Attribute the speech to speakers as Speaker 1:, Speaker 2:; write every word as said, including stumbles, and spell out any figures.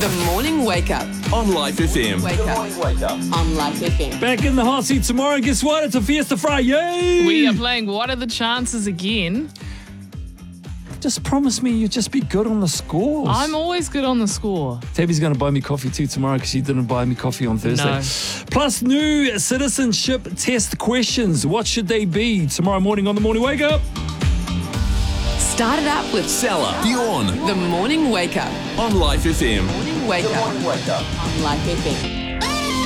Speaker 1: The Morning Wake Up.
Speaker 2: On Life F M.
Speaker 1: Wake Up. Wake Up. On Life F M.
Speaker 3: Back in the hot seat tomorrow. Guess what? It's a Fiesta Friday.
Speaker 4: We are playing What Are the Chances again.
Speaker 3: Just promise me you'll just be good on the scores.
Speaker 4: I'm always good on the score.
Speaker 3: Tabby's going to buy me coffee too tomorrow because she didn't buy me coffee on Thursday.
Speaker 4: No.
Speaker 3: Plus, new citizenship test questions. What should they be? Tomorrow morning on The Morning Wake Up.
Speaker 1: Start it up with
Speaker 2: Salah, Bjorn.
Speaker 1: The Morning Wake Up.
Speaker 2: On Life F M.
Speaker 1: Morning Wake Up. On Life F M.